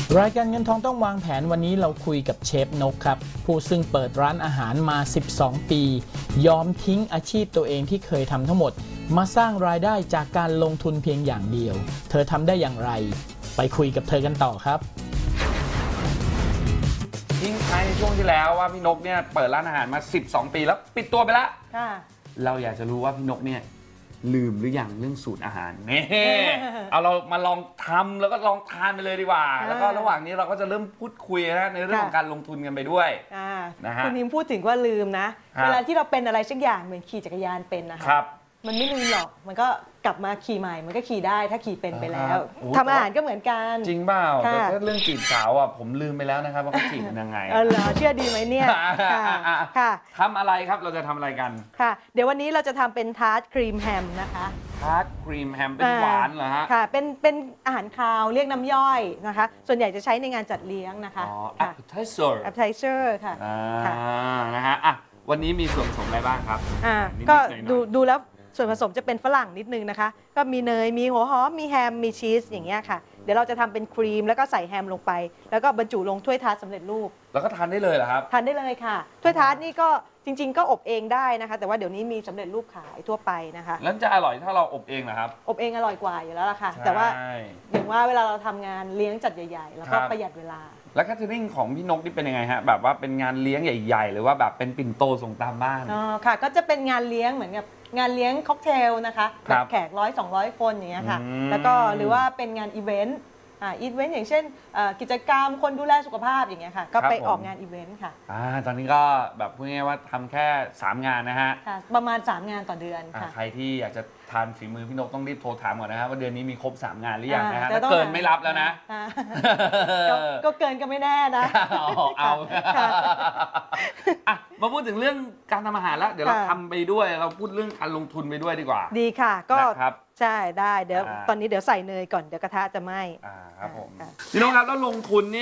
รายการเงินทองต้องวางแผนวันนี้เราคุยกับเชฟนกครับผู้ซึ่งเปิดร้านอาหารมา12 ปียอมทิ้งอาชีพตัวเองที่เคยทำทั้งหมดมาสร้างรายได้จากการลงทุนเพียงอย่างเดียวเธอทำได้อย่างไรไปคุยกับเธอกันต่อครับทิ้งท้ายในช่วงที่แล้วว่าพี่นกเนี่ยเปิดร้านอาหารมา12 ปีแล้วปิดตัวไปแล้วเราอยากจะรู้ว่าพี่นกเนี่ยลืมหรือยังเรื่องสูตรอาหารนี่ เอาเรามาลองทำแล้วก็ลองทานไปเลยดีกว่าแล้วก็ระหว่างนี้เราก็จะเริ่มพูดคุยนะในเรื่องของการลงทุนกันไปด้วยนะฮะคุณนิมพูดถึงว่าลืมนะเวลาที่เราเป็นอะไรสักอย่างเหมือนขี่จักรยานเป็นนะคะมันไม่ลืมหรอกมันก็กลับมาขี่ใหม่มันก็ขี่ได้ถ้าขี่เป็นไปแล้วทำอาหารก็เหมือนกันจริงเปล่าแต่ถ้าเรื่องจีบสาวอ่ะผมลืมไปแล้วนะครับว่าเขาจีบกันยังไงเหรอเชื่อดีไหมเนี่ยค่ะทำอะไรครับเราจะทำอะไรกันค่ะเดี๋ยววันนี้เราจะทำเป็นทาร์ตครีมแฮมนะคะทาร์ตครีมแฮมเป็นหวานเหรอฮะค่ะเป็นอาหารคาวเรียกน้ำย่อยนะคะส่วนใหญ่จะใช้ในงานจัดเลี้ยงนะคะอ๋อ appetizer ค่ะนะฮะวันนี้มีส่วนผสมอะไรบ้างครับก็ดูแล้วส่วนผสมจะเป็นฝรั่งนิดนึงนะคะก็มีเนยมีหัวหอมมีแฮมมีชีสอย่างเงี้ยค่ะเดี๋ยวเราจะทำเป็นครีมแล้วก็ใส่แฮมลงไปแล้วก็บรรจุลงถ้วยทาร์ตสำเร็จรูปแล้วก็ทานได้เลยเหรอครับทานได้เลยค่ะถ้วยทาร์ตนี่ก็จริงๆก็อบเองได้นะคะแต่ว่าเดี๋ยวนี้มีสำเร็จรูปขายทั่วไปนะคะแล้วจะอร่อยถ้าเราอบเองเหรอครับอบเองอร่อยกว่าอยู่แล้วล่ะค่ะแต่ว่าอย่างว่าเวลาเราทำงานเลี้ยงจัดใหญ่ๆแล้วก็ประหยัดเวลาแล้วแคทเทอริงของพี่นกนี่เป็นยังไงฮะแบบว่าเป็นงานเลี้ยงใหญ่ๆหรือว่าแบบเป็นปิ่นโตส่งตามบ้านค่ะก็จะเป็นงานเลี้ยงเหมือนกับงานเลี้ยงค็อกเทลนะคะแบบแขก100-200 คนอย่างเงี้ยค่ะแล้วก็หรือว่าเป็นงานอีเวนต์อย่างเช่นกิจกรรมคนดูแลสุขภาพอย่างเงี้ยค่ะก็ไปออกงานอีเวนต์ค่ะตอนนี้ก็แบบพูดง่ายๆว่าทำแค่3 งานนะฮะประมาณ3 งานต่อเดือนค่ะใครที่อยากจะทานฝีมือพี่นกต้องรีบโทรถามก่อนนะครับว่าเดือนนี้มีครบ3 งานหรือยังนะฮะถ้าเกินไม่รับแล้วนะก็เกินก็ไม่แน่นะเอามาพูดถึงเรื่องการทำอาหารแล้วเดี๋ยวเราทำไปด้วยเราพูดเรื่องการลงทุนไปด้วยดีกว่าดีค่ะก็ใช่ได้เดี๋ยวตอนนี้เดี๋ยวใส่เนยก่อนเดี๋ยวกระทะจะไหม้ครับผมพี่นกครับแล้วลงทุน